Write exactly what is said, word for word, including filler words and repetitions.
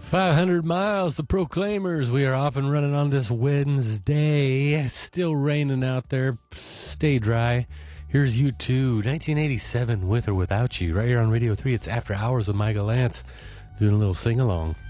five hundred miles, the Proclaimers. We are off and running on this Wednesday. Still raining out there. Stay dry. Here's U two, nineteen eighty-seven, With or Without You. Right here on Radio three, it's After Hours with Michael Lance. Doing a little sing-along.